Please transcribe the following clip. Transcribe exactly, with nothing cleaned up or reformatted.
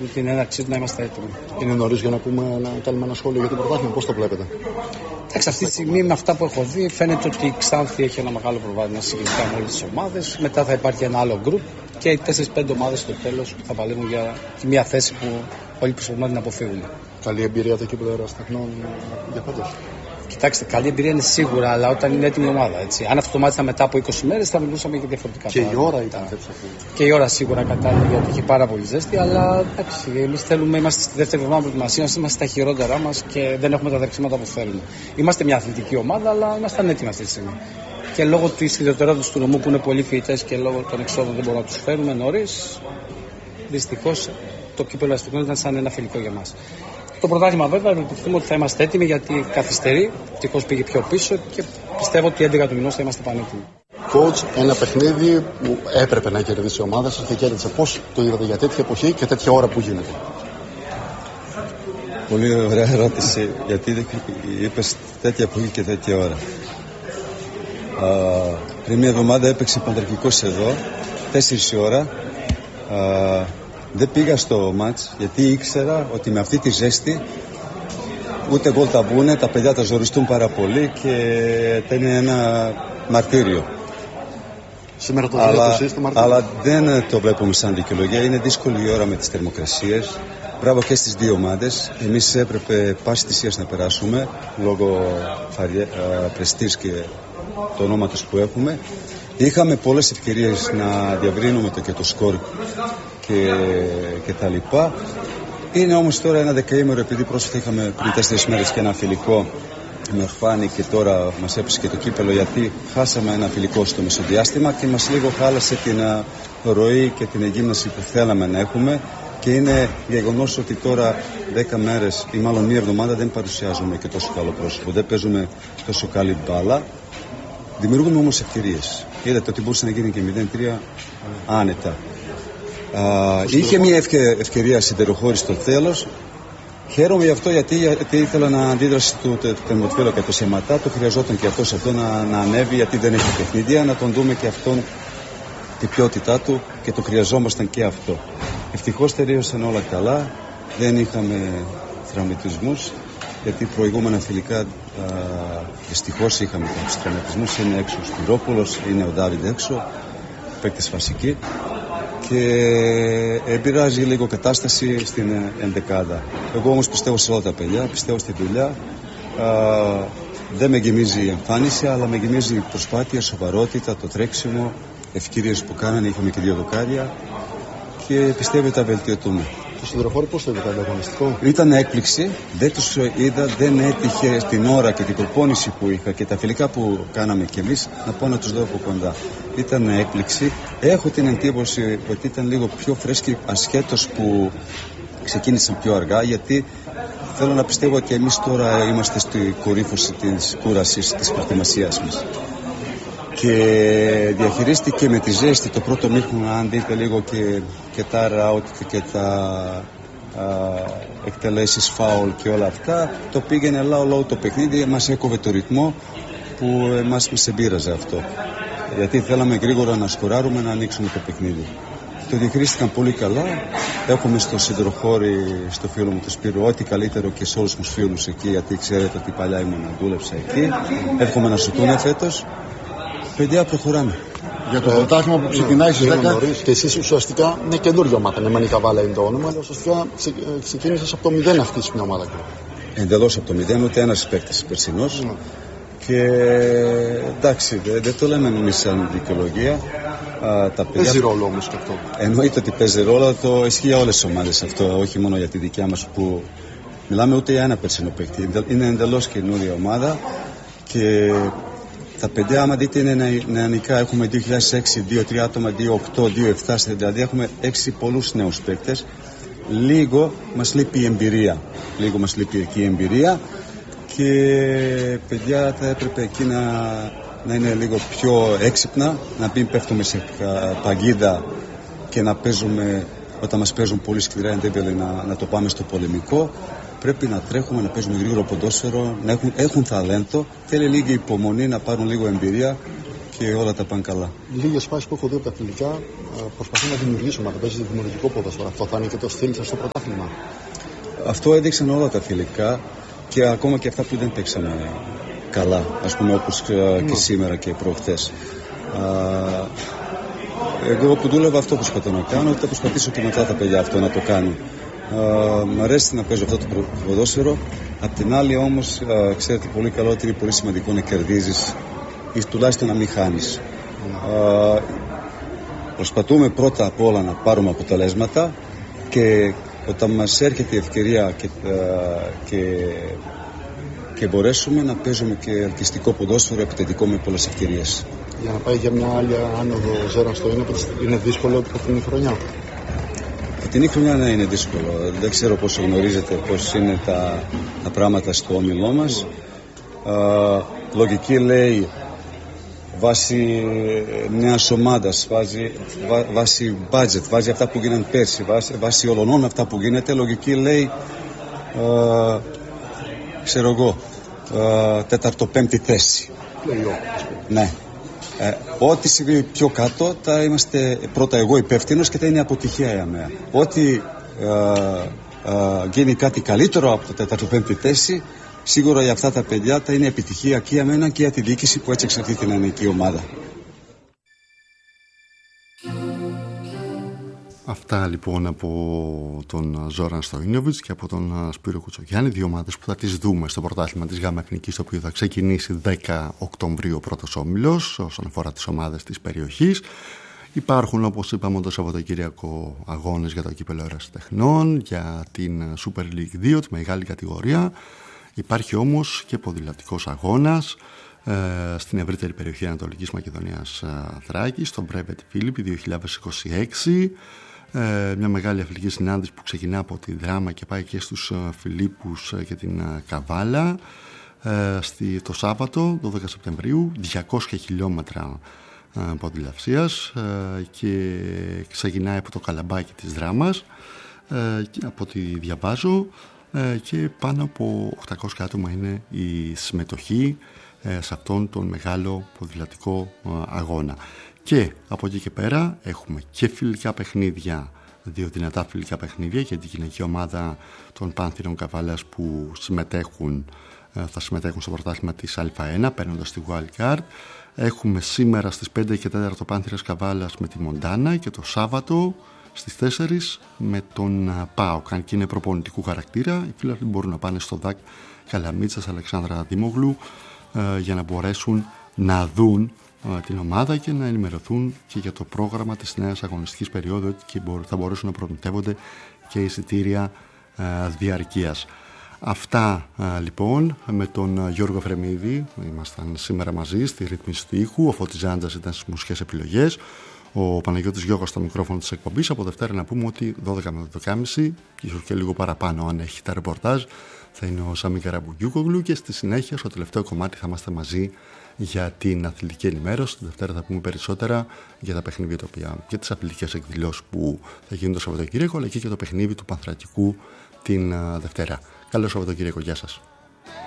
την έναρξή του να είμαστε έτοιμοι. Είναι νωρίς για να, πούμε, να κάνουμε ένα σχόλιο για το πρωτάθλημα, πώς το βλέπετε? Εντάξει, αυτή τη στιγμή με αυτά που έχω δει φαίνεται ότι η Ξάνθη έχει ένα μεγάλο προβάδισμα συγκεκριμένα με όλες τις ομάδες. Μετά θα υπάρχει ένα άλλο γκρουπ και οι τέσσερις πέντε ομάδες στο τέλος που θα παλεύουν για μια θέση που όλοι προσπαθούν να την αποφύγουν. Καλή εμπειρία το κύπελλο Ερασιτεχνών για φέτος. Κοιτάξτε, καλή εμπειρία είναι σίγουρα, αλλά όταν είναι έτοιμη η ομάδα. Έτσι. Αν αυτό το μάτι ήταν μετά από είκοσι μέρες, θα μιλούσαμε και διαφορετικά. Και πράγματα. η ώρα ήταν τέτοια. Και η ώρα σίγουρα κατάλληλη, γιατί έχει πάρα πολύ ζέστη. Αλλά εμείς θέλουμε, είμαστε στη δεύτερη εβδομάδα προετοιμασίας, είμαστε στα χειρότερά μας και δεν έχουμε τα δεξίματα που θέλουμε. Είμαστε μια αθλητική ομάδα, αλλά είμαστε έτοιμοι αυτή τη στιγμή. Και λόγω της ιδιαιτερότητας του νομού που είναι πολλοί φοιτητές και λόγω των εξόδων δεν μπορούμε να τους φέρουμε νωρίς, δυστυχώς το κύπελλο Ερασιτεχνών ήταν σαν ένα φιλικό για μας. Το πρωτάθλημα βέβαια ευελπιστούμε ότι θα είμαστε έτοιμοι γιατί καθυστερεί, ευτυχώς πήγε πιο πίσω και πιστεύω ότι έντεκα του μηνός θα είμαστε πανέτοιμοι. Coach, ένα παιχνίδι που έπρεπε να κερδίσει η ομάδα σας και κέρδισε. Πώς το είδατε για τέτοια εποχή και τέτοια ώρα που γίνεται? Πολύ ωραία ερώτηση, γιατί είπες τέτοια εποχή και τέτοια ώρα. Α, πριν μια εβδομάδα έπαιξε Παντρακικός εδώ, τέσσερις η ώρα. Α, δεν πήγα στο μάτς γιατί ήξερα ότι με αυτή τη ζέστη ούτε γκολ θα βγουνε, τα παιδιά θα ζοριστούν πάρα πολύ και θα είναι ένα μαρτύριο. Σήμερα το αλλά, το μαρτύριο. Αλλά δεν το βλέπουμε σαν δικαιολογία, είναι δύσκολη η ώρα με τις θερμοκρασίες. Μπράβο και στις δύο ομάδες. Εμείς έπρεπε πάση θυσίας να περάσουμε λόγω πρεστής και το ονόματος που έχουμε. Είχαμε πολλές ευκαιρίες να διαβρύνουμε το και το σκορ και, και τα λοιπά. Είναι όμως τώρα ένα δεκαήμερο, επειδή πρόσφατα είχαμε πριν τέσσερις μέρες και ένα φιλικό με Ορφάνη και τώρα μας έπεσε και το κύπελλο, γιατί χάσαμε ένα φιλικό στο μεσοδιάστημα και μας λίγο χάλασε την ροή και την εγγύμναση που θέλαμε να έχουμε. Και είναι γεγονός ότι τώρα δέκα μέρες ή μάλλον μία εβδομάδα δεν παρουσιάζουμε και τόσο καλό πρόσωπο, δεν παίζουμε τόσο καλή μπάλα. Δημιουργούμε όμως ευκαιρίες. Είδατε ότι μπορούσε να γίνει και μηδέν τρία άνετα. Α, είχε μια ευκαι, ευκαιρία σιδεροχώρη στο τέλος. Χαίρομαι γι' αυτό, γιατί, γιατί ήθελα να αντίδραση του τερματοφύλακα και το Σεματά. Το χρειαζόταν και αυτός αυτό να, να ανέβει, γιατί δεν έχει παιχνίδια. Να τον δούμε και αυτόν την ποιότητά του και το χρειαζόμασταν και αυτό. Ευτυχώς τελείωσαν όλα καλά. Δεν είχαμε τραυματισμούς, γιατί προηγούμενα φιλικά δυστυχώς είχαμε κάποιους τραυματισμούς. Είναι έξω ο Σπυρόπουλος, είναι ο Ντάβιντ έξω, παίκτες βασικοί. Και επηρεάζει λίγο κατάσταση στην ενδεκάδα. Εγώ όμως πιστεύω σε όλα τα παιδιά, πιστεύω στη δουλειά. Α, δεν με γεμίζει η εμφάνιση, αλλά με γεμίζει η προσπάθεια, σοβαρότητα, το τρέξιμο, ευκαιρίες που κάνανε, είχαμε και δύο δοκάρια και πιστεύω ότι τα βελτιωτούμε. Το σιδεροφόρο πώς το είδατε, ανταγωνιστικό? Ήταν έκπληξη, δεν τους είδα, δεν έτυχε την ώρα και την προπόνηση που είχα και τα φιλικά που κάναμε κι εμείς να πω να τους δω από κοντά. Ήταν έκπληξη. Έχω την εντύπωση ότι ήταν λίγο πιο φρέσκοι, ασχέτως που ξεκίνησαν πιο αργά, γιατί θέλω να πιστεύω ότι εμείς τώρα είμαστε στη κορύφωση της κούρασης της προετοιμασίας μας. Και διαχειρίστηκε με τη ζέστη το πρώτο μήχρονο, αν δείτε λίγο και, και τα ράουτ και τα α, εκτελέσεις φάουλ και όλα αυτά, το πήγαινε λαό-λαό το παιχνίδι, μας έκοβε το ρυθμό που εμάς μας εμπείραζε αυτό, γιατί θέλαμε γρήγορα να σκοράρουμε, να ανοίξουμε το παιχνίδι. Το διαχειρίστηκαν πολύ καλά. Έχουμε στο σιδηροχώρι, στο φίλο μου το Σπύρο, ό,τι καλύτερο και σε όλους τους φίλους εκεί, γιατί ξέρετε ότι παλιά ήμουν, δούλεψα εκεί. Εύχομαι να σωτούνε φέτος. Παιδιά, προχωράμε. Για το πρωτάθλημα που ξεκινάει στις δέκα και εσείς ουσιαστικά είναι καινούργια ομάδα. Ναι, μεν η Καβάλα είναι το όνομα, αλλά ουσιαστικά ξεκίνησες από το μηδέν αυτή τη ομάδα. Εντελώς από το μηδέν, ούτε ένας παίκτης περσινός. Mm. Και εντάξει, δεν, δεν το λέμε εμείς σαν δικαιολογία. Α, τα παιδιά... Παίζει ρόλο όμως και αυτό. Εννοείται ότι παίζει ρόλο, το ισχύει για όλες τις ομάδες αυτό, όχι μόνο για τη δικιά μας που μιλάμε ούτε για ένα περσινό παίκτη. Είναι εντελώς καινούρια ομάδα και τα παιδιά, άμα δείτε, είναι νεανικά. Έχουμε δύο χιλιάδες έξι, δύο τρία άτομα, δύο οκτώ, δύο επτά, δηλαδή έχουμε έξι πολλούς νέους παίκτες. Λίγο μας λείπει η εμπειρία. Λίγο μας λείπει εκεί η εμπειρία και παιδιά θα έπρεπε εκεί να, να είναι λίγο πιο έξυπνα, να μην πέφτουμε σε παγίδα και να παίζουμε, όταν μας παίζουν πολύ σκληρά εντέβαινε να, να το πάμε στο πολεμικό. Πρέπει να τρέχουμε, να παίζουμε γρήγορο ποδόσφαιρο, να έχουν, έχουν ταλέντο. Θέλει λίγη υπομονή, να πάρουν λίγο εμπειρία και όλα τα πάνε καλά. Λίγες φάσεις που έχω δει από τα φιλικά προσπαθούν να δημιουργήσουν, να παίζει δημιουργικό ποδόσφαιρο. Αυτό θα είναι και το στυλ σας στο πρωτάθλημα. Αυτό έδειξαν όλα τα φιλικά και ακόμα και αυτά που δεν παίξαμε καλά, ας πούμε, όπως και mm. σήμερα και προχθές. Εγώ που δούλευα αυτό προσπαθώ να κάνω, θα προσπαθήσω και μετά τα παιδιά αυτό να το κάνουν. Μ' αρέσει να παίζω αυτό το ποδόσφαιρο. Απ' την άλλη όμως, α, ξέρετε πολύ καλά ότι είναι πολύ σημαντικό να κερδίζεις ή τουλάχιστον να μην χάνεις. Mm. Προσπαθούμε πρώτα απ' όλα να πάρουμε αποτελέσματα και όταν μας έρχεται η ευκαιρία και, και, και μπορέσουμε να παίζουμε και ελκυστικό ποδόσφαιρο επιθετικό με πολλές ευκαιρίες. Για να πάει για μια άλλη άνοδο Ζόραν στο είναι, είναι δύσκολο από την χρονιά. Την χρονιά ναι, είναι δύσκολο. Δεν ξέρω πόσο γνωρίζετε πώς είναι τα, τα πράγματα στο όμιλό μας. Α, λογική λέει βάσει νέας ομάδας, βάσει, βά, βάσει budget, βάσει αυτά που γίνανε πέρσι, βάσει, βάσει όλων αυτά που γίνεται. Λογική λέει α, ξέρω εγώ τέταρτο πέμπτη θέση. Ναι. Ε, ό,τι συμβεί πιο κάτω θα είμαστε πρώτα εγώ υπεύθυνος και θα είναι αποτυχία για μένα. Ό,τι ε, ε, γίνει κάτι καλύτερο από το τέταρτο πέμπτη θέση, σίγουρα για αυτά τα παιδιά θα είναι επιτυχία και για μένα και για τη διοίκηση που έτσι εξαρτεί την ελληνική ομάδα. Αυτά λοιπόν από τον Ζόραν Στοϊνιόβιτς και από τον Σπύρο Κουτσογιάννη, δύο ομάδες που θα τις δούμε στο πρωτάθλημα της ΓΑΜΑ Εθνικής, το οποίο θα ξεκινήσει δέκα Οκτωβρίου ο πρώτος όμιλος όσον αφορά τις ομάδες της περιοχής. Υπάρχουν, όπως είπαμε, το Σαββατοκύριακο αγώνες για το κύπελλο Ερασιτεχνών, για την Super League δύο, τη μεγάλη κατηγορία. Υπάρχει όμως και ποδηλατικός αγώνας ε, στην ευρύτερη περιοχή Ανατολικής Μακεδονίας ε, Θράκης, στο Brevet Philippi δύο χιλιάδες είκοσι έξι. Ε, μια μεγάλη αθλητική συνάντηση που ξεκινά από τη Δράμα και πάει και στους ε, Φιλίππους ε, και την ε, Καβάλα ε, στη, το Σάββατο δώδεκα Σεπτεμβρίου, διακόσια χιλιόμετρα ε, ποδηλαυσίας ε, και ξεκινάει από το Καλαμπάκι της Δράμας ε, και, από ό,τι διαβάζω ε, και πάνω από οκτακόσια άτομα είναι η συμμετοχή ε, σε αυτόν τον μεγάλο ποδηλατικό ε, αγώνα. Και από εκεί και πέρα έχουμε και φιλικά παιχνίδια, δύο δυνατά φιλικά παιχνίδια για την γυναική ομάδα των Πάνθυρων Καβάλας που συμμετέχουν, θα συμμετέχουν στο πρωτάθλημα της Α1 παίρνοντας τη Wild Card. Έχουμε σήμερα στις πέντε και τέσσερα το Πάνθυρας Καβάλας με τη Μοντάνα και το Σάββατο στις τέσσερις με τον ΠΑΟΚ. Αν και είναι προπονητικού χαρακτήρα, οι φίλοι μπορούν να πάνε στο ΔΑΚ Καλαμίτσας Αλεξάνδρα Δήμογλου για να μπορέσουν να δουν την ομάδα και να ενημερωθούν και για το πρόγραμμα της νέας αγωνιστικής περίοδου και θα μπορούσαν να προμηθεύονται και εισιτήρια διαρκείας. Αυτά λοιπόν με τον Γιώργο Φρεμίδη. Ήμασταν σήμερα μαζί στη ρύθμιση του ήχου. Ο Φώτης Ζάντζας ήταν στις μουσικές επιλογές. Ο Παναγιώτης Γιώργος στο μικρόφωνο της εκπομπής. Από Δευτέρα να πούμε ότι δώδεκα με δώδεκα και μισή, ίσως και λίγο παραπάνω αν έχει τα ρεπορτάζ, θα είναι ο Σάμι Καραμπουγιούκογλου και στη συνέχεια στο τελευταίο κομμάτι θα είμαστε μαζί για την αθλητική ενημέρωση. Τη Δευτέρα θα πούμε περισσότερα για τα παιχνίδια τα οποία και τις αθλητικές εκδηλώσεις που θα γίνουν το Σαββατοκύριακο, αλλά και για το παιχνίδι του Πανθρακικού την Δευτέρα. Καλό Σαββατοκύριακο, γεια σας.